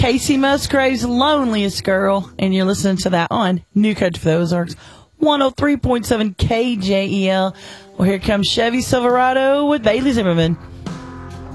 Casey Musgrave's Loneliest Girl, and you're listening to that on New Country for the Ozarks, 103.7 KJEL. Well, here comes Chevy Silverado with Bailey Zimmerman.